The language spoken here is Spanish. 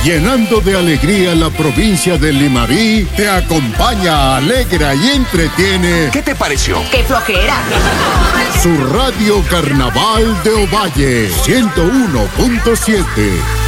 Llenando de alegría la provincia de Limarí, te acompaña, alegra y entretiene. ¿Qué te pareció? ¡Qué flojera! Su Radio Carnaval de Ovalle, 101.7.